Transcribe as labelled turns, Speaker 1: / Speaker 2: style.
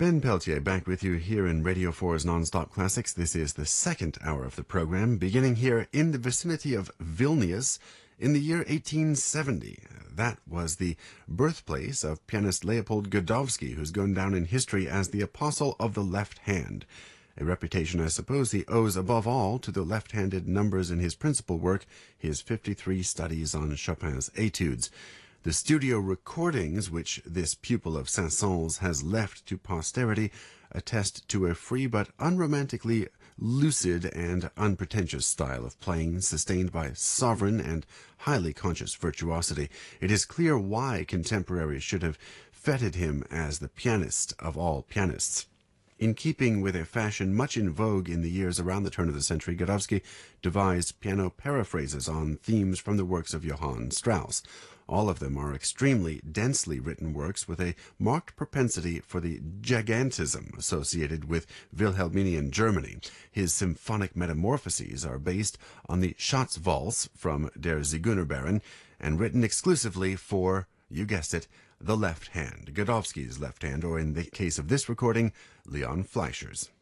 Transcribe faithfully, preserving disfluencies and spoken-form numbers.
Speaker 1: Ben Peltier back with you here in Radio four's Nonstop Classics. This is the second hour of the program, beginning here in the vicinity of Vilnius in the year eighteen seventy. That was the birthplace of pianist Leopold Godowsky, who's gone down in history as the apostle of the left hand, a reputation I suppose he owes above all to the left-handed numbers in his principal work, his fifty-three studies on Chopin's etudes. The studio recordings which this pupil of Saint-Saëns has left to posterity attest to a free but unromantically lucid and unpretentious style of playing, sustained by sovereign and highly conscious virtuosity. It is clear why contemporaries should have feted him as the pianist of all pianists. In keeping with a fashion much in vogue in the years around the turn of the century, Godowsky devised piano paraphrases on themes from the works of Johann Strauss. All of them are extremely densely written works with a marked propensity for the gigantism associated with Wilhelminian Germany. His symphonic metamorphoses are based on the Schatz Waltz from Der Zigeunerbaron and written exclusively for, you guessed it, the left hand, Godowsky's left hand, or in the case of this recording, Leon Fleischer's.